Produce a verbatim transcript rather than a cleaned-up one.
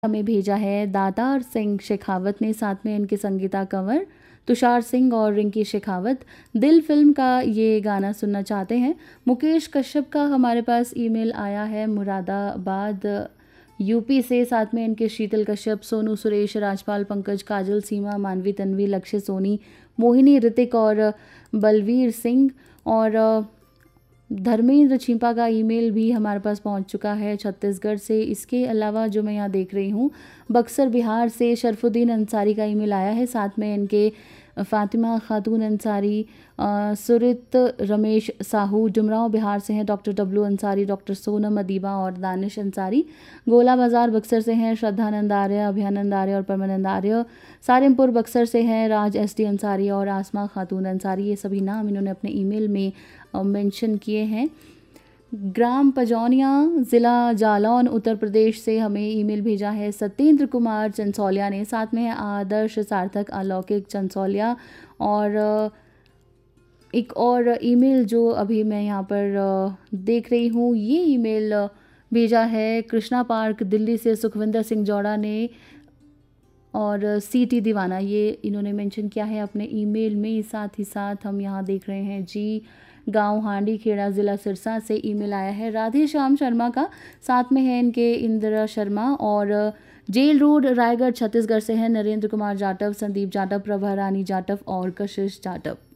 हमें भेजा है दातार सिंह शेखावत ने, साथ में इनके संगीता कंवर, तुषार सिंह और रिंकी शेखावत दिल फिल्म का ये गाना सुनना चाहते हैं। मुकेश कश्यप का हमारे पास ईमेल आया है मुरादाबाद यूपी से, साथ में इनके शीतल कश्यप, सोनू सुरेश, राजपाल, पंकज, काजल, सीमा, मानवी, तन्वी, लक्ष्य, सोनी, मोहिनी, ऋतिक और बलवीर सिंह। और धर्मेंद्र छिंपा का ईमेल भी हमारे पास पहुंच चुका है छत्तीसगढ़ से। इसके अलावा जो मैं यहाँ देख रही हूँ बक्सर बिहार से शरफुद्दीन अंसारी का ईमेल आया है, साथ में इनके फातिमा खातून अंसारी, सुरित रमेश साहू। जुमराव बिहार से हैं doctor W Ansari, doctor Sonam Adiba और दानिश अंसारी। गोला बाजार बक्सर से हैं श्रद्धानंद आर्य, अभयानंद आर्य और परमानंद आर्य। सारिमपुर बक्सर से हैं राज एस डी अंसारी और आसमा खातून अंसारी। ये सभी नाम इन्होंने अपने ईमेल में मेंशन किए हैं। ग्राम पजौनिया, ज़िला जालौन, उत्तर प्रदेश से हमें ईमेल भेजा है सत्येंद्र कुमार चंसौलिया ने, साथ में आदर्श सार्थक, अलौकिक चंसौलिया। और एक और ईमेल जो अभी मैं यहाँ पर देख रही हूँ, ये ईमेल भेजा है कृष्णा पार्क दिल्ली से सुखविंदर सिंह जौड़ा ने और सी टी दीवाना, ये इन्होंने मेंशन किया है अपने ईमेल में। साथ ही साथ हम यहाँ देख रहे हैं जी गांव हांडी खेड़ा, ज़िला सिरसा से ईमेल आया है राधे श्याम शर्मा का, साथ में है इनके इंदिरा शर्मा। और जेल रोड रायगढ़ छत्तीसगढ़ से हैं नरेंद्र कुमार जाटव, संदीप जाटव, प्रभा रानी जाटव और कशिश जाटव।